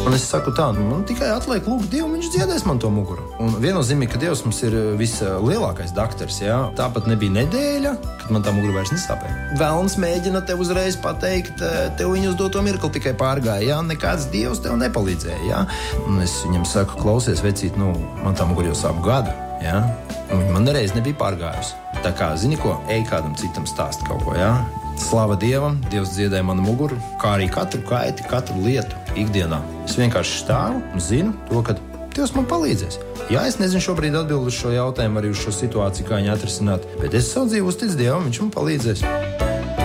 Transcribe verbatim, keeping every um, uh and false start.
Un es saku tā, man tikai atliek lūgt Dievu, viņš dziedēs man to muguru. Un viennozīmīgi, ka Dievs mums ir vislielākais daktars, jā. Tāpat nebija nedēļa, kad man tā mugura vairs nesāpēja. Velns mēģina tev uzreiz pateikt, tev viņu uz doto mirkli tikai pārgāja, jā. Nekāds Dievs tev nepalīdzēja, jā. Un es viņam saku, klausies, vecīt, nu, man tā mugura jau sāp gadu, jā. Un viņa man nereiz nebija pārgājusi. Tā kā, zini ko, ej kādam citam stāst kaut ko, jā. Slava Dievam, Dievs dziedēja manu muguru, kā arī katru kaiti, katru lietu ikdienā. Es vienkārši stāvu un zinu to, ka Dievs man palīdzēs. Jā, es nezinu šobrīd atbildu uz šo jautājumu, arī uz šo situāciju, kā viņu atrisināt, bet es savu dzīvi uzticu Dievam, viņš man palīdzēs.